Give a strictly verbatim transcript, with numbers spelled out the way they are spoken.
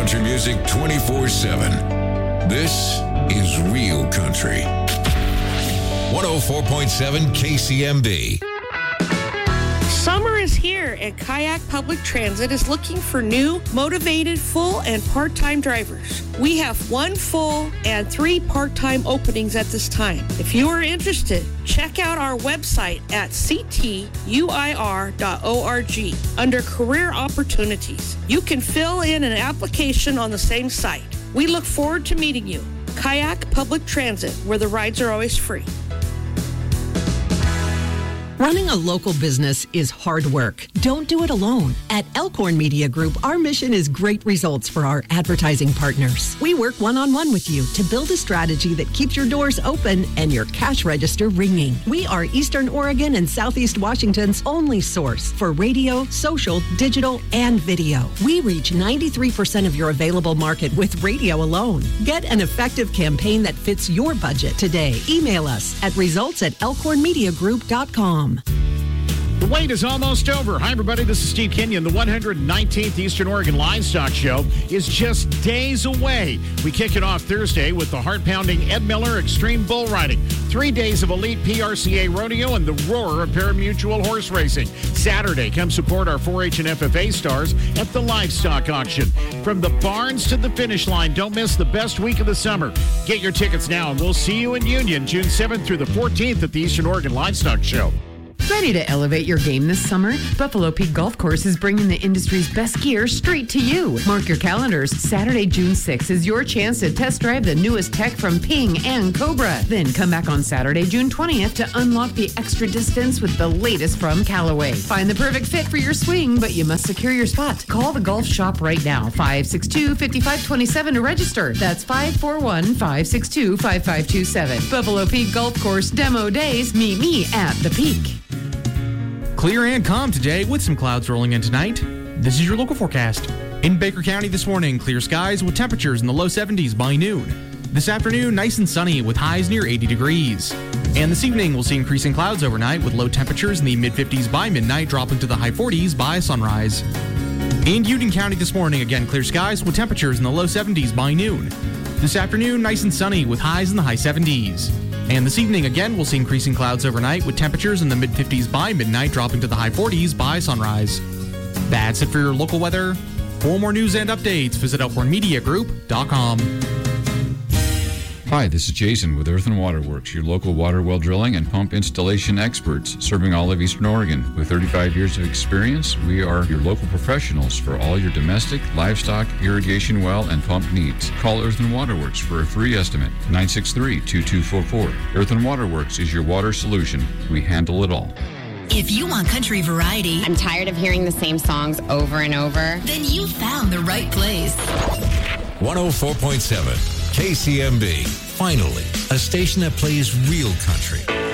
country music twenty-four seven. This is Real Country. one oh four point seven K C M B. Summer is here, and Kayak Public Transit is looking for new, motivated, full and part-time drivers. We have one full and three part-time openings at this time. If you are interested, check out our website at c t u i r dot org under Career Opportunities. You can fill in an application on the same site. We look forward to meeting you. Kayak Public Transit, where the rides are always free. Running a local business is hard work. Don't do it alone. At Elkhorn Media Group, our mission is great results for our advertising partners. We work one-on-one with you to build a strategy that keeps your doors open and your cash register ringing. We are Eastern Oregon and Southeast Washington's only source for radio, social, digital, and video. We reach ninety-three percent of your available market with radio alone. Get an effective campaign that fits your budget today. Email us at results at elkhorn media group dot com. The wait is almost over. Hi, everybody. This is Steve Kenyon. The one hundred nineteenth Eastern Oregon Livestock Show is just days away. We kick it off Thursday with the heart-pounding Ed Miller Extreme Bull Riding. Three days of elite P R C A rodeo and the roar of pari-mutuel horse racing. Saturday, come support our four H and F F A stars at the livestock auction. From the barns to the finish line, don't miss the best week of the summer. Get your tickets now, and we'll see you in Union June seventh through the fourteenth at the Eastern Oregon Livestock Show. Ready to elevate your game this summer? Buffalo Peak Golf Course is bringing the industry's best gear straight to you. Mark your calendars. Saturday, June sixth is your chance to test drive the newest tech from Ping and Cobra. Then come back on Saturday, June twentieth to unlock the extra distance with the latest from Callaway. Find the perfect fit for your swing, but you must secure your spot. Call the golf shop right now. five six two, five five two seven to register. That's five four one, five six two, five five two seven. Buffalo Peak Golf Course demo days. Meet me at the Peak. Clear and calm today with some clouds rolling in tonight. This is your local forecast. In Baker County this morning, clear skies with temperatures in the low seventies by noon. This afternoon, nice and sunny with highs near eighty degrees. And this evening, we'll see increasing clouds overnight with low temperatures in the mid-fifties by midnight, dropping to the high forties by sunrise. In Union County this morning, again, clear skies with temperatures in the low seventies by noon. This afternoon, nice and sunny with highs in the high seventies. And this evening, again, we'll see increasing clouds overnight with temperatures in the mid-fifties by midnight, dropping to the high forties by sunrise. That's it for your local weather. For more news and updates, visit elkhorn media group dot com. Hi, this is Jason with Earth and Water Works, your local water well drilling and pump installation experts serving all of Eastern Oregon. With thirty-five years of experience, we are your local professionals for all your domestic, livestock, irrigation well, and pump needs. Call Earth and Water Works for a free estimate, nine six three, two two four four. Earth and Water Works is your water solution. We handle it all. If you want country variety, I'm tired of hearing the same songs over and over, then you found the right place. one oh four point seven K C M B. Finally, a station that plays real country.